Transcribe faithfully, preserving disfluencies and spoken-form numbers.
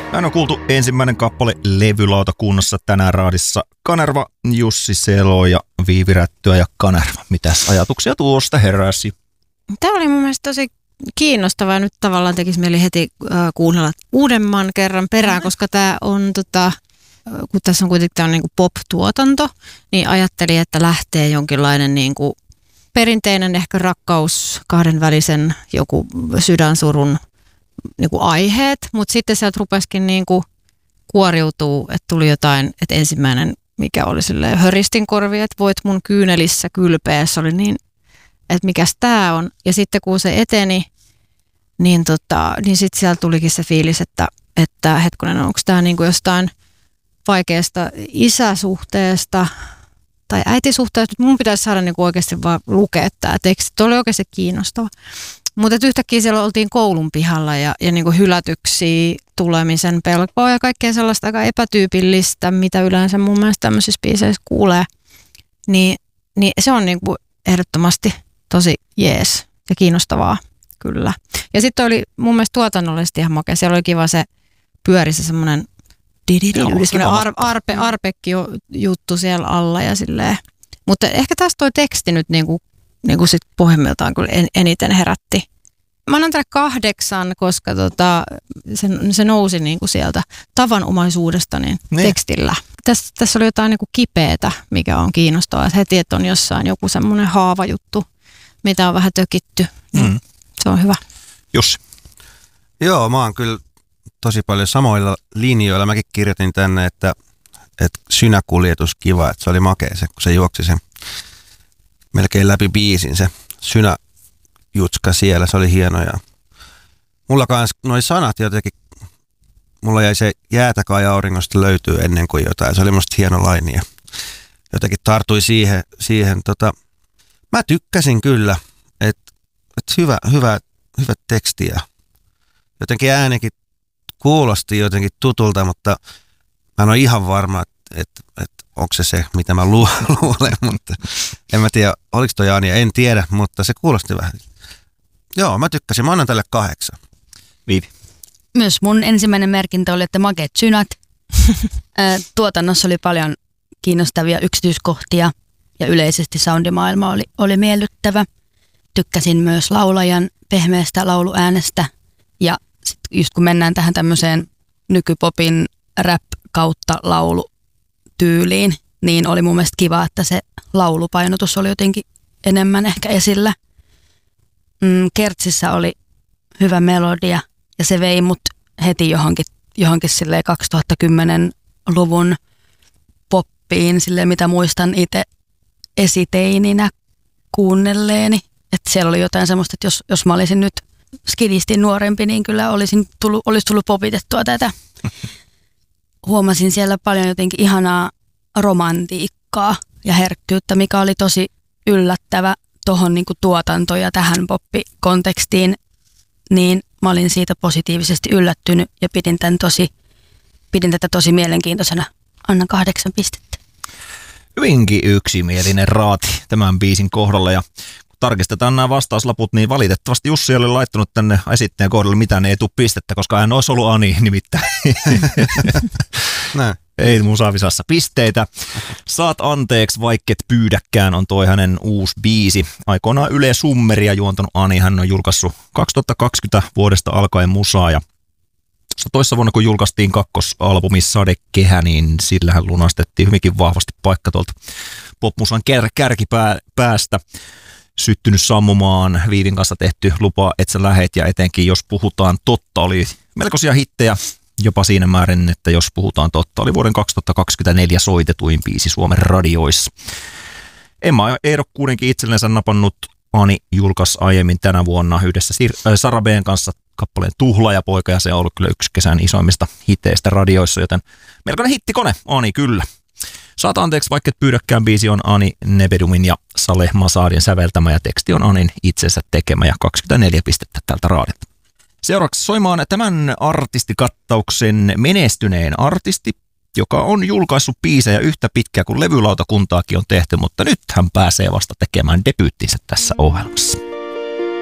Hän on kuultu ensimmäinen kappale levylautakunnassa tänään raadissa. Kanerva, Jussi Selo ja Viivi Rättyä ja Kanerva. Mitäs ajatuksia tuosta heräsi? Tämä oli mun mielestä tosi kiinnostavaa. Nyt tavallaan tekisi mieli heti äh, kuunnella uudemman kerran perään, koska tämä on, tota, kun tässä on kuitenkin tämä on niin kuin pop-tuotanto, niin ajattelin, että lähtee jonkinlainen niin kuin perinteinen ehkä rakkaus, kahdenvälisen joku sydänsurun niin kuin aiheet, mutta sitten sieltä rupesikin niin kuin kuoriutuu, että tuli jotain, että ensimmäinen, mikä oli silleen höristin korvi, että voit mun kyynelissä kylpeä, se oli niin, että mikäs tää on. Ja sitten kun se eteni, niin, tota, niin sitten sieltä tulikin se fiilis, että, että hetkonen, onko tämä niin kuin jostain vaikeasta isäsuhteesta tai äitisuhteesta, mun pitäisi saada niin kuin oikeasti vaan lukea tämä teksti. Tuo oli oikeasti kiinnostava. Mutta yhtäkkiä siellä oltiin koulun pihalla ja, ja niin kuin hylätyksiä, tulemisen pelkoa ja kaikkea sellaista aika epätyypillistä, mitä yleensä mun mielestä tämmöisissä biiseissä kuulee. Niin, niin se on niin kuin ehdottomasti tosi jees ja kiinnostavaa, kyllä. Ja sitten oli mun mielestä tuotannollisesti ihan makea. Siellä oli kiva se pyöri se semmoinen ar, arpe, arpekki juttu siellä alla ja silleen. Mutta ehkä tässä toi teksti nyt niin kuin niin kuin sit pohjimmiltaan kyllä en, eniten herätti. Mä annan tälle kahdeksan, koska tota, se, se nousi niin kuin sieltä tavanomaisuudesta niin niin. tekstillä. Tässä, tässä oli jotain niin kuin kipeätä, mikä on kiinnostavaa. Että heti, että on jossain joku semmoinen haavajuttu, mitä on vähän tökitty. Niin mm. Se on hyvä. Jussi. Joo, mä oon kyllä tosi paljon samoilla linjoilla. Mäkin kirjoitin tänne, että, että synäkuljetus kiva, että se oli makea se, kun se juoksi sen melkein läpi biisin se synäjutska siellä, se oli hieno. Ja mulla kans noi sanat jotenkin, mulla jäi se jäätä kai auringosta löytyy ennen kuin jotain, se oli musta hieno laini ja jotenkin tartui siihen. siihen tota. Mä tykkäsin kyllä, että et hyvä, hyvä, hyvä teksti ja jotenkin äänikin kuulosti jotenkin tutulta, mutta mä en ole ihan varma, että et, et onko se se, mitä mä lu- luulen, mutta en mä tiedä, oliko toi Anja, en tiedä, mutta se kuulosti vähän. Joo, mä tykkäsin, mä annan tälle kahdeksan. Viivi. Myös mun ensimmäinen merkintä oli, että makeat synät. Tuotannossa oli paljon kiinnostavia yksityiskohtia ja yleisesti soundimaailma oli, oli miellyttävä. Tykkäsin myös laulajan pehmeästä lauluäänestä ja sit just kun mennään tähän tämmöiseen nykypopin rap kautta laulutyyliin, niin oli mun mielestä kiva, että se laulupainotus oli jotenkin enemmän ehkä esillä. Mm, Kertsissä oli hyvä melodia ja se vei mut heti johonkin, johonkin silleen kaksituhattakymmenluvun poppiin, silleen mitä muistan itse esiteininä kuunnelleeni. Että siellä oli jotain semmoista, että jos, jos mä olisin nyt skidisti nuorempi, niin kyllä olisin tullut, olisi tullut popitettua tätä. Huomasin siellä paljon jotenkin ihanaa romantiikkaa ja herkkyyttä, mikä oli tosi yllättävä tuohon niinku tuotanto- ja tähän poppikontekstiin, niin mä olin siitä positiivisesti yllättynyt ja pidin, tämän tosi, pidin tätä tosi mielenkiintoisena. Annan kahdeksan pistettä. Hyvinkin yksimielinen raati tämän biisin kohdalla ja tarkistetaan nämä vastauslaput, niin valitettavasti Jussi oli laittanut tänne esittäjän kohdalle mitään, ei tule pistettä, koska hän olisi ollut Ani nimittäin. Näin. Ei mun Saavisaassa pisteitä. Saat anteeksi, vaikket pyydäkään, on toi hänen uusi biisi. Aikoinaan Yle Summeria juontanut Ani, hän on julkaissut kaksituhattakaksikymmentä vuodesta alkaen musaa ja toissa vuonna kun julkaistiin kakkosalbumi Sadekehä, niin sillähän lunastettiin hyvinkin vahvasti paikka tuolta popmusan kär- kärkipäästä. Syttynyt sammumaan, Viivin kanssa tehty Lupa, et sä lähet ja etenkin jos puhutaan totta, oli melkoisia hittejä jopa siinä määrin, että jos puhutaan totta, oli vuoden kaksituhattakaksikymmentäneljä soitetuin biisi Suomen radioissa. Emma ehdokkuudenkin itsellensä napannut. Ani julkaisi aiemmin tänä vuonna yhdessä Sir- äh, Sara B:n kanssa kappaleen Tuhlaajapoika ja se on ollut kyllä yksi kesän isoimmista hiteistä radioissa, joten melkoinen hittikone, Ani kyllä. Saat anteeksi, vaikka et pyydäkään, biisi on Ani Nebedumin ja Saleh Masadin säveltämä ja teksti on Anin itsensä tekemä ja kaksikymmentäneljä pistettä tältä raadilta. Seuraavaksi soimaan tämän artistikattauksen menestyneen artisti, joka on julkaissut biisejä yhtä pitkään kuin levylautakuntaakin on tehty, mutta nyt hän pääsee vasta tekemään debyyttinsä tässä ohjelmassa.